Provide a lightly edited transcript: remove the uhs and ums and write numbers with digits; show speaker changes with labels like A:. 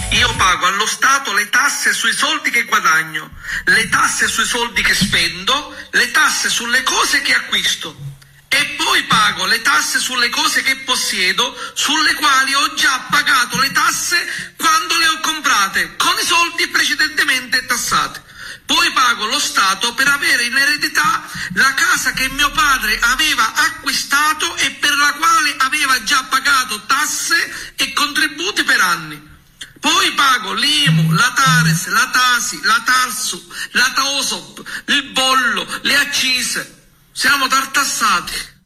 A: Io pago allo Stato le tasse sui soldi che guadagno, le tasse sui soldi che spendo, le tasse sulle cose che acquisto e poi pago le tasse sulle cose che possiedo, sulle quali ho già pagato le tasse quando le ho comprate con i soldi precedentemente tassati. Poi pago lo Stato per avere in eredità la casa che mio padre aveva acquistato e per la quale aveva già pagato tasse e contributi per anni. Poi pago l'IMU, la TARES, la TASI, la TARSU, la TAOSOP, il bollo, le accise. Siamo tartassati.